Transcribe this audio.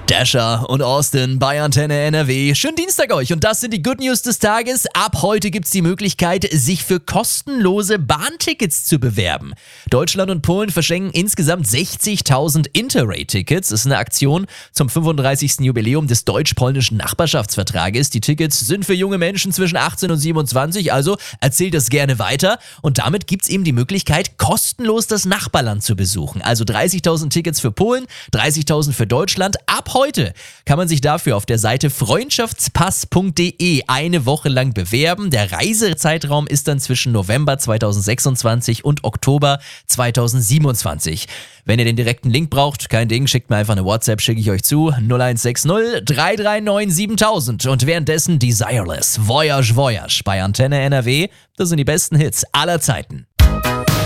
Dasher und Austin bei Antenne NRW. Schönen Dienstag euch und das sind die Good News des Tages. Ab heute gibt's die Möglichkeit, sich für kostenlose Bahntickets zu bewerben. Deutschland und Polen verschenken insgesamt 60.000 Interrail-Tickets. Das ist eine Aktion zum 35. Jubiläum des deutsch-polnischen Nachbarschaftsvertrages. Die Tickets sind für junge Menschen zwischen 18 und 27, also erzählt das gerne weiter. Und damit gibt's eben die Möglichkeit, kostenlos das Nachbarland zu besuchen. Also 30.000 Tickets für Polen, 30.000 für Deutschland. Ab heute kann man sich dafür auf der Seite freundschaftspass.de eine Woche lang bewerben. Der Reisezeitraum ist dann zwischen November 2026 und Oktober 2027. Wenn ihr den direkten Link braucht, kein Ding, schickt mir einfach eine WhatsApp, schicke ich euch zu. 0160 339 7000. Und währenddessen Desireless, Voyage Voyage bei Antenne NRW. Das sind die besten Hits aller Zeiten.